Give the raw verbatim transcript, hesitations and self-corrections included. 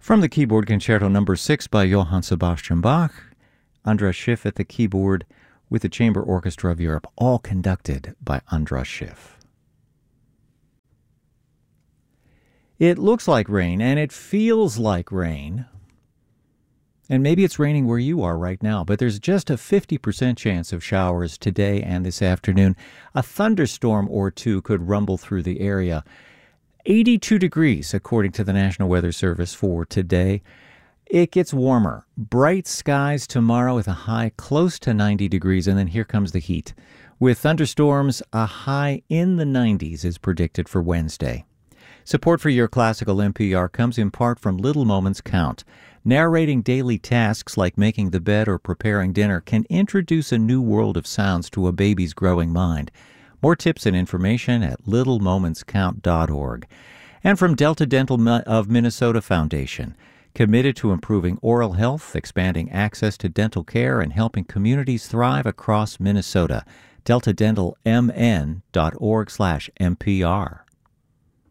From the Keyboard Concerto number six by Johann Sebastian Bach, Andras Schiff at the keyboard with the Chamber Orchestra of Europe, all conducted by Andras Schiff. It looks like rain, and it feels like rain, and maybe it's raining where you are right now, but there's just a fifty percent chance of showers today and this afternoon. A thunderstorm or two could rumble through the area. eighty-two degrees, according to the National Weather Service for today. It gets warmer. Bright skies tomorrow with a high close to ninety degrees, and then here comes the heat. With thunderstorms, a high in the nineties is predicted for Wednesday. Support for your classical N P R comes in part from Little Moments Count. Narrating daily tasks like making the bed or preparing dinner can introduce a new world of sounds to a baby's growing mind. More tips and information at little moments count dot org. And from Delta Dental of Minnesota Foundation, committed to improving oral health, expanding access to dental care, and helping communities thrive across Minnesota. delta dental m n dot org slash M P R.